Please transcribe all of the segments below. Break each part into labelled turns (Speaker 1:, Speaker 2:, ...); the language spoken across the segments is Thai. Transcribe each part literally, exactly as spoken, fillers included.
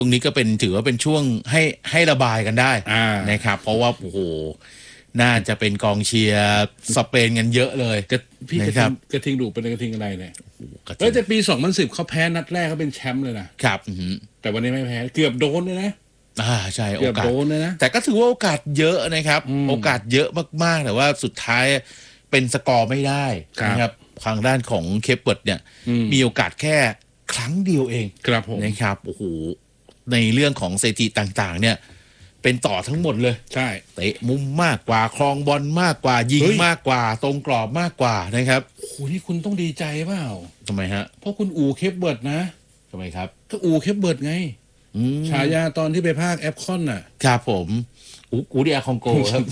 Speaker 1: ตรงนี้ก็เป็นถือว่าเป็นช่วงให้ให้ระบายกันได้นะครับเพราะว่าโอ้โหน่าจะเป็นกองเชียร์สเปนกันเยอะเลย
Speaker 2: กพี่กระทิงกระทิงดูเป็นกระทิงอะไรเนี่ยเออแต่ปีสองพันสิบเขาแพ้นัดแรกเขาเป็นแชมป์เลยนะครับแต่วันนี้ไม่แพ้เกือบโดนเลยนะ
Speaker 1: อ่าใช่โอกาส
Speaker 2: โดนเลยนะ
Speaker 1: แต่ก็ถือว่าโอกาสเยอะนะครับโอกาสเยอะมากๆแต่ว่าสุดท้ายเป็นสกอร์ไม่ได้นะครับทางด้านของเคปเปิร์ตเนี่ยมีโอกาสแค่ครั้งเดียวเองนะครับโอ้โหในเรื่องของสถิติต่างๆเนี่ยเป็นต่อทั้งหมดเลย
Speaker 2: ใช่
Speaker 1: เตะมุมมากกว่าครองบอลมากกว่ายิงมากกว่าตรงกรอบมากกว่านะครับ
Speaker 2: โอ้โหนี่คุณต้องดีใจเปล่า
Speaker 1: ทำไมฮะ
Speaker 2: เพราะคุณอูเคปเบิร์ดนะ
Speaker 1: ทำไมครับ
Speaker 2: ก็อูเคปเบิร์ดไงฉายาตอนที่ไปภาคแอปคอนน่ะ
Speaker 1: ครับผมอูอูดิอาคองโกครับ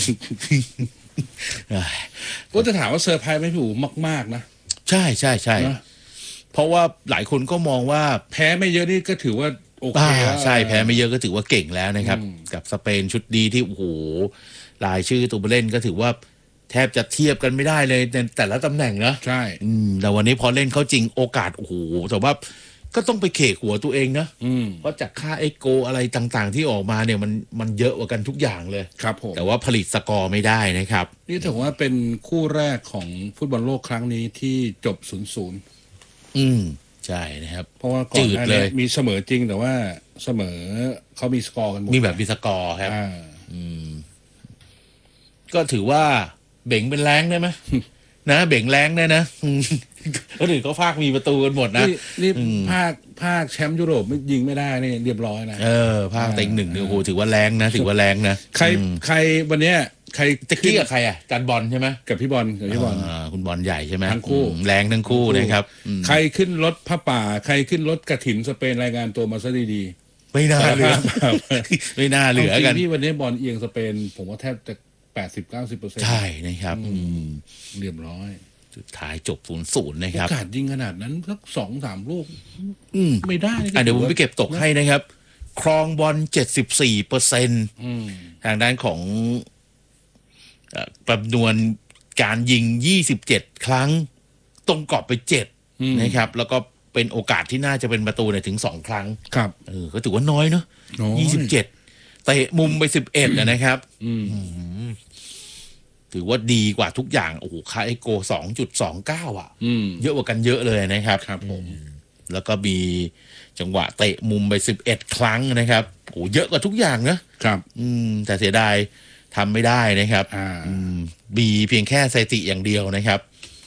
Speaker 2: ก็จะถามว่าเซอร์ไพรส์ไหมพี่อูมากๆนะ
Speaker 1: ใช่ใช่ใช่เพราะว่าหลายคนก็มองว่า
Speaker 2: แพ้ไม่เยอะนี่ก็ถือว่าโอเค
Speaker 1: ใช่แพ้ไม่เยอะก็ถือว่าเก่งแล้วนะครับกับสเปนชุดดีที่โอ้โหรายชื่อตัวเล่นก็ถือว่าแทบจะเทียบกันไม่ได้เลยในแต่ละตำแหน่งนะ
Speaker 2: ใช่
Speaker 1: แต่วันนี้พอเล่นเขาจริงโอกาสโอ้โหแต่ว่าก็ต้องไปเขกหัวตัวเองนะเพราะจากค่าเอ็กโกอะไรต่างๆที่ออกมาเนี่ยมันมันเยอะกว่ากันทุกอย่างเลย
Speaker 2: ครับผม
Speaker 1: แต่ว่าผลิตสกอร์ไม่ได้นะครับ
Speaker 2: นี่ถือว่าเป็นคู่แรกของฟุตบอลโลกครั้งนี้ที่จบศูนย์ศูนย์
Speaker 1: อืมใช่นะครับ
Speaker 2: เพราะว่าก่อนหน้านี้มีเสมอจริงแต่ว่าเสมอเขามีสกอร์กันหมด
Speaker 1: มีแบบมีสกอร์ครับอืมก็ถือว่าเบ่งเป็นแรงได้ไหมนะเบ่งแรงได้นะก็ถือเขาภาคมีประตูกันหมดนะ
Speaker 2: นี่ภาคภาคแชมป์ยุโรปไม่ยิงไม่ได้นี่เรียบร้อยนะ
Speaker 1: เออภาคเต็งหนึ่งเนี่ยโอ้โหถือว่าแรงนะถือว่าแรงนะ
Speaker 2: ใครใครวันเนี้ยใคร
Speaker 1: ตะกี้กับใครอ่ะจันบอลใช่ไหม
Speaker 2: กับพี่บอลกับพี่บอล
Speaker 1: คุณบอลใหญ่ใช่ไหม
Speaker 2: ทั้งคู่
Speaker 1: แรงทั้งคู่นะครับ
Speaker 2: ใครขึ้นรถผ้าป่าใครขึ้นรถกระถินสเปนรายงานตัวมาซะดี
Speaker 1: ๆไม่น่าเหลือไม่น่าเหลือกัน
Speaker 2: ที่วันนี้บอลเอียงสเปนผมว่าแทบจะแปดสิบเก้าสิบเปอร์เซ็นต์
Speaker 1: ใช่นะครับ
Speaker 2: เรียบร้อย
Speaker 1: สุดท้ายจบศูนย์ศูนย์นะครับ
Speaker 2: โอกาสยิงขนาดนั้นสักสองสามลูกไม่ได้
Speaker 1: เดี๋ยวผมไปเก็บตกให้นะครับครองบอลเจ็ดสิบสี่เปอร์เซ็นต์ทางด้านของจำนวนการยิงยี่สิบเจ็ดครั้งตรงกรอบไปเจ็ดนะครับแล้วก็เป็นโอกาสที่น่าจะเป็นประตูเนี่ยถึงสองครั้ง
Speaker 2: ครับ
Speaker 1: เออก็ถือว่าน้อยเนาะยี่สิบเจ็ดเตะมุมไปสิบเอ็ดนะครับถือว่าดีกว่าทุกอย่างโอ้โหค่าไอโกสองจุดสองเก้าอ่ะเยอะกว่ากันเยอะเลยนะครับ
Speaker 2: ครับผม
Speaker 1: แล้วก็มีจังหวะเตะมุมไปสิบเอ็ดครั้งนะครับโอ้เยอะกว่าทุกอย่างนะครับอืมแต่เสียดายทำไม่ได้นะครับอืมมีเพียงแค่สถิติอย่างเดียวนะครับ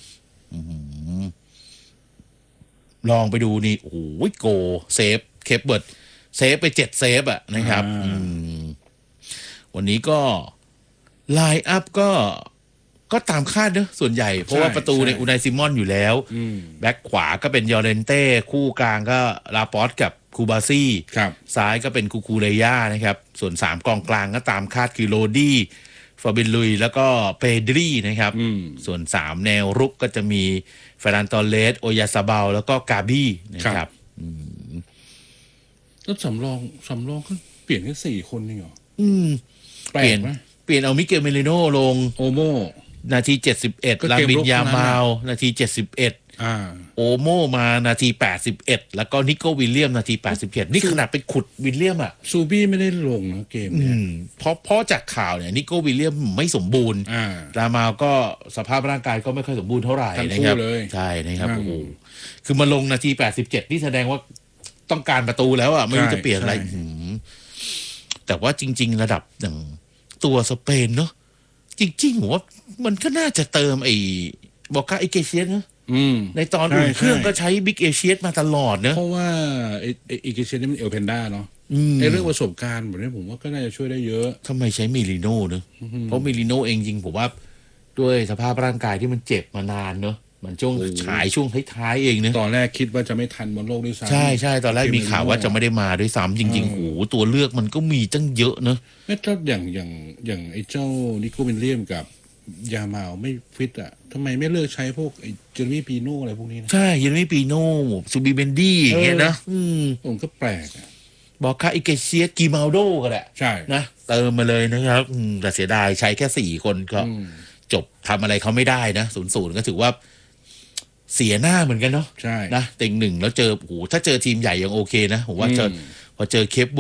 Speaker 1: ลองไปดูนี่โอ้โหโกเซฟเคปเบิร์ดเซฟไปเจ็ดเซฟอ่ะนะครับวันนี้ก็ไลน์อัพก็ก็ตามคาดเนอะส่วนใหญ่เพราะว่าประตูในอูไนซิมอนอยู่แล้วแบ็คขวาก็เป็นยอร์เรนเต้คู่กลางก็ลาปอสกับคูบาซี่ซ้ายก็เป็นคูคูเรย่านะครับส่วนสามกองกลางก็ตามคาดคือโรดี้ฟาบินลุยแล้วก็เปดรีนะครับส่วนสามแนวรุกก็จะมีเฟรนันโตเลสโอยาซาบาลแล้วก็กาบี้นะครับ
Speaker 2: แล้วสำรองสำรองก็เปลี่ยนแค่สี่คนนี่เหรอ
Speaker 1: เปลี่ยนเปลี่ยนเอามิเกลเมลิโนลง
Speaker 2: โอโม
Speaker 1: นาทีเจ็ดสิบเอ็ดลามินยามาวนาทีเจ็ดสิบเอ็ดโอโมมานาทีแปดสิบเอ็ดแล้วก็นิโก้วิลเลียมนาทีแปดสิบเอ็ดนี่ขนาดไปขุดวิลเลียมอ่ะ
Speaker 2: ซูบี้ไม่ได้ลงนะเกมเนี่ย
Speaker 1: เพราะเพราะจากข่าวเนี่ยนิโก้วิลเลียมไม่สมบูรณ์ลามาวก็สภาพร่างกายก็ไม่ค่อยสมบูรณ์เท่าไหร่นะครับใช่นะครับโอ้โหคือมาลงนาทีแปดสิบเจ็ดนี่แสดงว่าต้องการประตูแล้วอ่ะไม่รู้จะเปลี่ยนอะไรแต่ว่าจริงๆระดับอย่างตัวสเปนเนาะจริงๆผมว่ามันก็น่าจะเติมไอ้บอกกาไอเกเชียสนะในตอนอุ่นเครื่องก็ใช้บิ๊กเอเชียสมาตลอดเนะ
Speaker 2: เพราะว่าไอไอเกเชียสนี่มันเอลเพนด้าเนาะในเรื่องประสบการณ์แบบนี้ผมว่าก็น่าจะช่วยได้เยอะ
Speaker 1: ทำไมใช้มิลิโน่เนอะเพราะมิลิโน่เองจริงผมว่าด้วยสภาพร่างกายที่มันเจ็บมานานเนอะมันช่วงฉายช่วงท้ายๆเองเนอะ
Speaker 2: ตอนแรกคิดว่าจะไม่ทันบนโลกด้วยซ้
Speaker 1: ำใช่ใช่ตอนแรกมีข่าวว่าจะไม่ได้มาด้วยซ้ำจริงๆโอ้ตัวเลือกมันก็มีตั้งเยอะเนอะ
Speaker 2: ไม่ก็อย่างอย่างอย่างไอ้เจ้านิโก้วิลเลียมกับยามาลไม่ฟิตอ่ะทำไมไม่เลิกใช้พวกไอ้เจอร์มี่ปีโน่อะไรพวกนี้นะ
Speaker 1: ใช่เจอร์มี่ปีโน่ซูบิเบนดี้อย่างเงี้ยนะ
Speaker 2: ผมก็แปลกอ่ะ
Speaker 1: บอกค่าอิเกเชียกิมาลโดก็แหละ
Speaker 2: ใช่
Speaker 1: นะเติมมาเลยนะครับแต่เสียดายใช้แค่สี่คนก็จบทำอะไรเขาไม่ได้นะศูนย์ศูนย์ก็ถือว่าเสียหน้าเหมือนกันเนาะ
Speaker 2: ใช่
Speaker 1: นะเต็งหนึ่งแล้วเจอโอ้โหถ้าเจอทีมใหญ่ยังโอเคนะผมว่าเจอพอเจอเคป